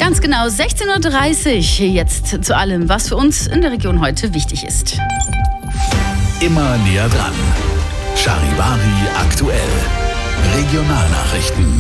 Ganz genau 16.30 Uhr. Jetzt zu allem, was für uns in der Region heute wichtig ist. Immer näher dran. Charivari aktuell. Regionalnachrichten.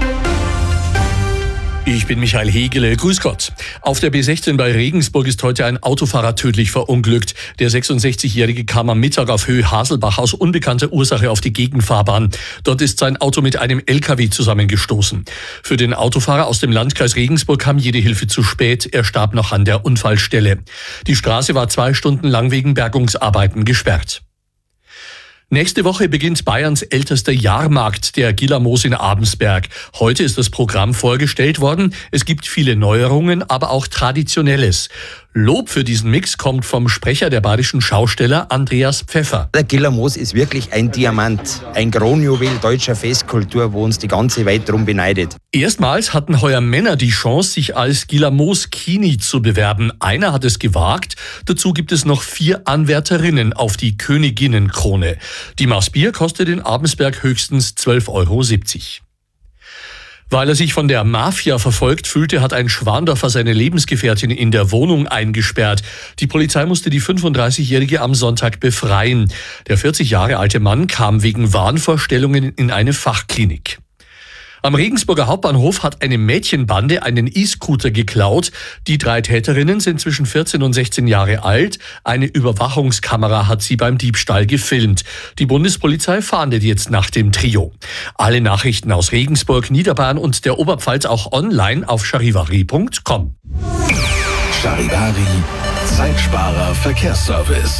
Ich bin Michael Hegele, grüß Gott. Auf der B16 bei Regensburg ist heute ein Autofahrer tödlich verunglückt. Der 66-Jährige kam am Mittag auf Höhe Haselbach aus unbekannter Ursache auf die Gegenfahrbahn. Dort ist sein Auto mit einem LKW zusammengestoßen. Für den Autofahrer aus dem Landkreis Regensburg kam jede Hilfe zu spät. Er starb noch an der Unfallstelle. Die Straße war 2 Stunden lang wegen Bergungsarbeiten gesperrt. Nächste Woche beginnt Bayerns ältester Jahrmarkt, der Gillermoos in Abensberg. Heute ist das Programm vorgestellt worden. Es gibt viele Neuerungen, aber auch Traditionelles. Lob für diesen Mix kommt vom Sprecher der bayerischen Schausteller Andreas Pfeffer. Der Gillermoos ist wirklich ein Diamant, ein Kronjuwel deutscher Festkultur, wo uns die ganze Welt drum beneidet. Erstmals hatten heuer Männer die Chance, sich als Gillermoos-Kini zu bewerben. Einer hat es gewagt. Dazu gibt es noch 4 Anwärterinnen auf die Königinnenkrone. Die Maß Bier kostet in Abensberg höchstens 12,70 €. Weil er sich von der Mafia verfolgt fühlte, hat ein Schwandorfer seine Lebensgefährtin in der Wohnung eingesperrt. Die Polizei musste die 35-Jährige am Sonntag befreien. Der 40 Jahre alte Mann kam wegen Wahnvorstellungen in eine Fachklinik. Am Regensburger Hauptbahnhof hat eine Mädchenbande einen E-Scooter geklaut. Die 3 Täterinnen sind zwischen 14 und 16 Jahre alt. Eine Überwachungskamera hat sie beim Diebstahl gefilmt. Die Bundespolizei fahndet jetzt nach dem Trio. Alle Nachrichten aus Regensburg, Niederbayern und der Oberpfalz auch online auf charivari.com. Charivari, Zeitsparer Verkehrsservice.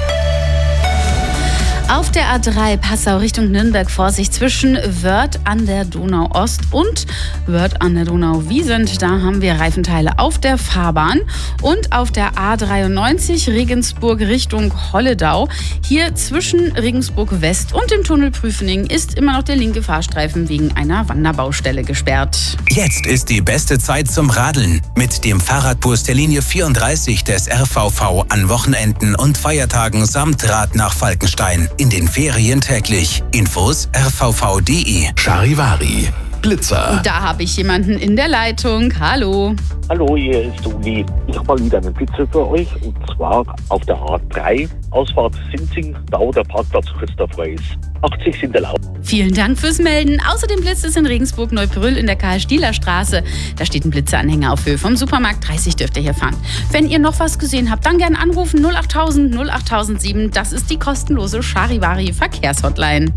Auf der A3 Passau Richtung Nürnberg Vorsicht zwischen Wörth an der Donau Ost und Wörth an der Donau Wiesent. Da haben wir Reifenteile auf der Fahrbahn. Und auf der A93 Regensburg Richtung Holledau. Hier zwischen Regensburg West und dem Tunnel Prüfening ist immer noch der linke Fahrstreifen wegen einer Wanderbaustelle gesperrt. Jetzt ist die beste Zeit zum Radeln. Mit dem Fahrradbus der Linie 34 des RVV an Wochenenden und Feiertagen samt Rad nach Falkenstein. In den Ferien täglich. Infos rvv.de. Charivari, Blitzer. Da habe ich jemanden in der Leitung. Hallo. Hallo, hier ist Uli. Ich habe mal wieder einen Blitzer für euch. Und zwar auf der A3, Ausfahrt Sinzing, da wo der Parkplatz christofrei ist. 80 sind erlaubt. Vielen Dank fürs Melden. Außerdem blitzt es in Regensburg Neubrüll in der Karl-Stieler-Straße. Da steht ein Blitzeranhänger auf Höhe vom Supermarkt. 30 dürft ihr hier fahren. Wenn ihr noch was gesehen habt, dann gerne anrufen 08000 08007. Das ist die kostenlose Charivari Verkehrshotline.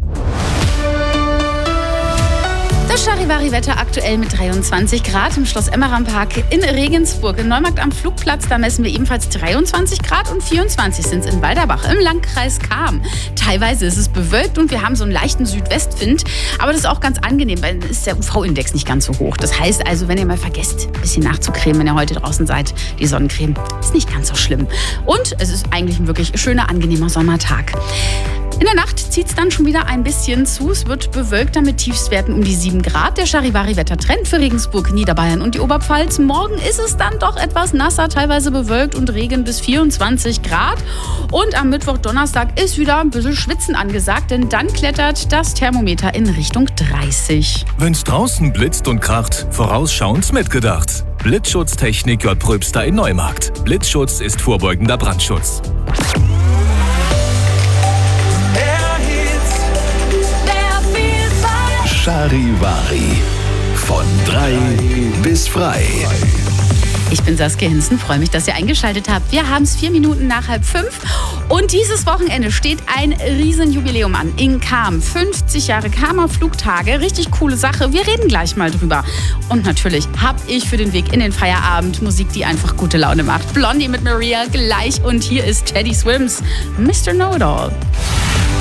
Das Charivari-Wetter aktuell mit 23 Grad im Schloss Emmeram-Park in Regensburg. Im Neumarkt am Flugplatz, da messen wir ebenfalls 23 Grad und 24 sind es in Walderbach im Landkreis Cham. Teilweise ist es bewölkt und wir haben so einen leichten Südwestwind. Aber das ist auch ganz angenehm, weil dann ist der UV-Index nicht ganz so hoch. Das heißt also, wenn ihr mal vergesst, ein bisschen nachzucremen, wenn ihr heute draußen seid, die Sonnencreme, ist nicht ganz so schlimm. Und es ist eigentlich ein wirklich schöner, angenehmer Sommertag. In der Nacht zieht es dann schon wieder ein bisschen zu. Es wird bewölkter mit Tiefstwerten um die 7 Grad. Der Charivari-Wettertrend für Regensburg, Niederbayern und die Oberpfalz. Morgen ist es dann doch etwas nasser, teilweise bewölkt und Regen bis 24 Grad. Und am Mittwoch, Donnerstag ist wieder ein bisschen Schwitzen angesagt, denn dann klettert das Thermometer in Richtung 30. Wenn's draußen blitzt und kracht, vorausschauend mitgedacht. Blitzschutztechnik J. Pröbster in Neumarkt. Blitzschutz ist vorbeugender Brandschutz. Charivari. Von 3 bis frei. Ich bin Saskia Hinzen, freue mich, dass ihr eingeschaltet habt. Wir haben es 4 Minuten nach 4:30 und dieses Wochenende steht ein Riesenjubiläum an in Cham. 50 Jahre Chamer Flugtage, richtig coole Sache. Wir reden gleich mal drüber. Und natürlich habe ich für den Weg in den Feierabend Musik, die einfach gute Laune macht. Blondie mit Maria gleich und hier ist Teddy Swims, Mr. Know-It-All.